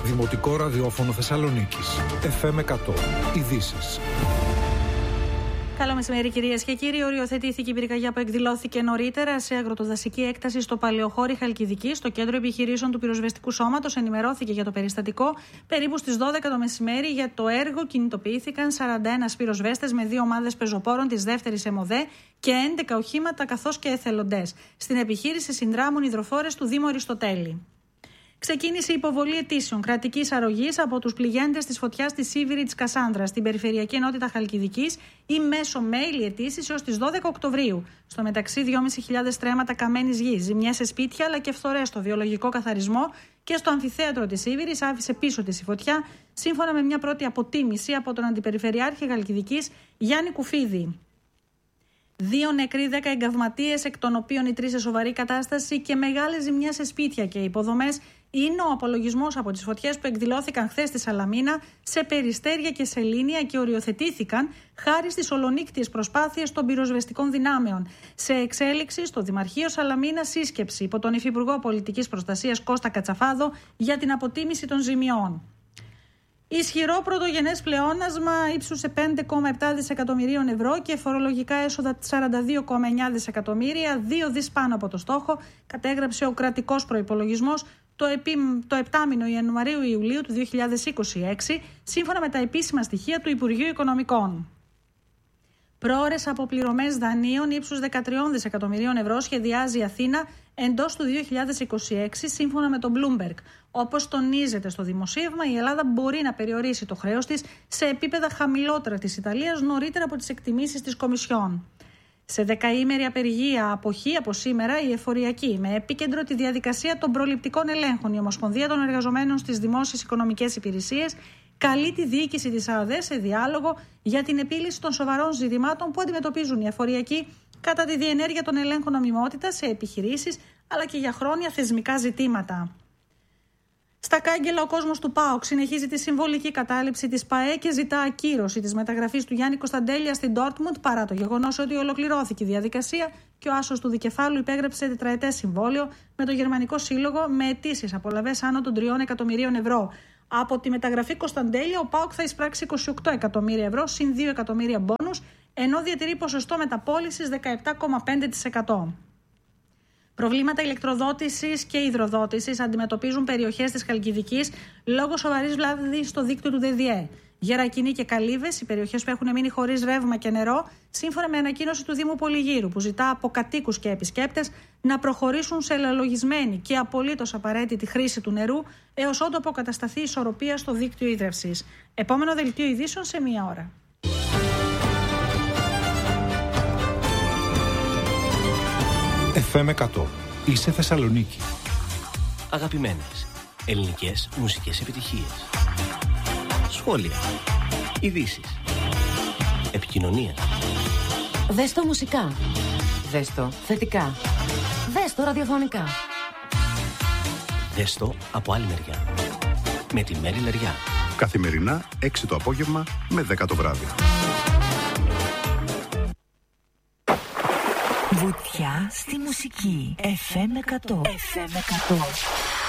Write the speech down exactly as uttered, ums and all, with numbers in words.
Δημοτικό Ραδιόφωνο Θεσσαλονίκης. εφ εμ εκατό. Ειδήσεις. Καλό μεσημέρι, κυρίες και κύριοι. Οριοθετήθηκε η πυρκαγιά που εκδηλώθηκε νωρίτερα σε αγροτοδασική έκταση στο Παλαιοχώρι Χαλκιδική. Στο κέντρο επιχειρήσεων του πυροσβεστικού σώματος ενημερώθηκε για το περιστατικό. Περίπου στις δώδεκα το μεσημέρι για το έργο κινητοποιήθηκαν σαράντα ένα πυροσβέστες με δύο ομάδες πεζοπόρων της δεύτερης ΕΜΟΔΕ και έντεκα οχήματα καθώς και εθελοντές. Στην επιχείρηση συνδράμουν υδροφόρες του Δήμου Αριστοτέλη. Ξεκίνησε η υποβολή αιτήσεων κρατικής αρρωγής από τους πληγέντες της φωτιάς στη Σίβηρη της Κασάνδρας, στην Περιφερειακή Ενότητα Χαλκιδικής, ή μέσω mail οι αιτήσεις έως τις δώδεκα Οκτωβρίου. Στο μεταξύ, δυόμισι χιλιάδες στρέμματα καμένης γης, ζημιές σε σπίτια αλλά και φθορές στο βιολογικό καθαρισμό και στο αμφιθέατρο της Σίβηρης άφησε πίσω της η φωτιά, σύμφωνα με μια πρώτη αποτίμηση από τον Αντιπεριφερειάρχη Χαλκιδικής Γιάννη Κουφίδη. Δύο νεκροί, δέκα εγκαυματίες, εκ των οποίων οι τρεις σε σοβαρή κατάσταση και μεγάλες ζημιές σε σπίτια και υποδομές, είναι ο απολογισμός από τις φωτιές που εκδηλώθηκαν χθες στη Σαλαμίνα, σε Περιστέρια και Σελήνια και οριοθετήθηκαν χάρη στις ολονύκτιες προσπάθειες των πυροσβεστικών δυνάμεων. Σε εξέλιξη στο Δημαρχείο Σαλαμίνα σύσκεψη υπό τον Υφυπουργό Πολιτικής Προστασίας Κώστα Κατσαφάδο για την αποτίμηση των ζημιών. Ισχυρό πρωτογενές πλεόνασμα ύψους πέντε κόμμα επτά δισεκατομμυρίων ευρώ και φορολογικά έσοδα σαράντα δύο κόμμα εννιά δισεκατομμύρια, δύο δις πάνω από το στόχο, κατέγραψε ο κρατικός προϋπολογισμός το, επί, το επτάμηνο Ιανουαρίου-Ιουλίου του δύο χιλιάδες είκοσι έξι, σύμφωνα με τα επίσημα στοιχεία του Υπουργείου Οικονομικών. Πρόωρες αποπληρωμές δανείων ύψους δεκατρία δισεκατομμυρίων ευρώ σχεδιάζει η Αθήνα εντός του δύο χιλιάδες είκοσι έξι, σύμφωνα με τον Bloomberg. Όπως τονίζεται στο δημοσίευμα, η Ελλάδα μπορεί να περιορίσει το χρέος της σε επίπεδα χαμηλότερα της Ιταλίας νωρίτερα από τις εκτιμήσεις της Κομισιόν. Σε δεκαήμερη απεργία αποχή από σήμερα, η εφοριακή, με επίκεντρο τη διαδικασία των προληπτικών ελέγχων, η Ομοσπονδία των Εργαζομένων στις Δημόσιες Οικονομικές Υπηρεσίες καλεί τη διοίκηση της ΑΔΕ σε διάλογο για την επίλυση των σοβαρών ζητημάτων που αντιμετωπίζουν οι εφοριακοί κατά τη διενέργεια των ελέγχων νομιμότητας σε επιχειρήσεις αλλά και για χρόνια θεσμικά ζητήματα. Στα κάγκελα, ο κόσμος του ΠΑΟΚ συνεχίζει τη συμβολική κατάληψη της ΠΑΕ και ζητά ακύρωση της μεταγραφής του Γιάννη Κωνσταντέλια στην Ντόρτμουντ, παρά το γεγονός ότι ολοκληρώθηκε η διαδικασία και ο άσος του δικεφάλου υπέγραψε τετραετές συμβόλαιο με το Γερμανικό Σύλλογο με αιτήσεις απολαβές άνω των τριών εκατομμυρίων ευρώ. Από τη μεταγραφή Κωνσταντέλια, ο ΠΑΟΚ θα εισπράξει είκοσι οκτώ εκατομμύρια ευρώ συν δύο εκατομμύρια μπόνους, ενώ διατηρεί ποσοστό μεταπώλησης δεκαεπτά κόμμα πέντε τοις εκατό. Προβλήματα ηλεκτροδότησης και υδροδότησης αντιμετωπίζουν περιοχές της Χαλκιδικής λόγω σοβαρής βλάβης στο δίκτυο του ΔΔΕ. Γερακινή και Καλύβες, οι περιοχές που έχουν μείνει χωρίς ρεύμα και νερό, σύμφωνα με ανακοίνωση του Δήμου Πολυγύρου, που ζητά από κατοίκους και επισκέπτες να προχωρήσουν σε ελαλογισμένη και απολύτως απαραίτητη χρήση του νερού, έως ότου αποκατασταθεί ισορροπία στο δίκτυο ίδρευσης. Επόμενο δελτίο ειδήσεων σε μία ώρα. εφ εμ εκατό. Είσαι Θεσσαλονίκη. Αγαπημένες ελληνικές μουσικές επιτυχίες. Σχόλια. Ειδήσεις. Επικοινωνία. Δες το μουσικά. Δες το θετικά. Δες το ραδιοφωνικά. Δες το από άλλη μεριά. Με τη Μέρη Λεριά. Καθημερινά έξι το απόγευμα με δέκα το βράδυ. Βουτιά στη μουσική. εφ εμ εκατό. εφ εμ εκατό.